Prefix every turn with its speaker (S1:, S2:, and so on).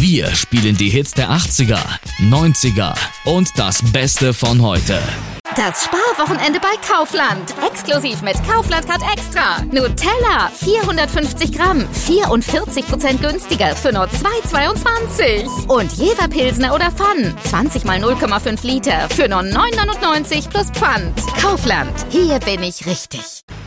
S1: Wir spielen die Hits der 80er, 90er und das Beste von heute.
S2: Das Sparwochenende bei Kaufland. Exklusiv mit Kaufland Card Extra. Nutella 450 Gramm, 44% günstiger für nur 2,22. Und Jever Pilsner oder Pfann, 20 mal 0,5 Liter für nur 9,99 plus Pfand. Kaufland, hier bin ich richtig.